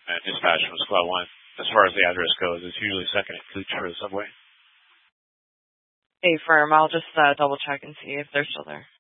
dispatch from Squad 1. As far as the address goes, it's usually second in Cooch for the subway. Hey, firm, I'll just double check and see if they're still there.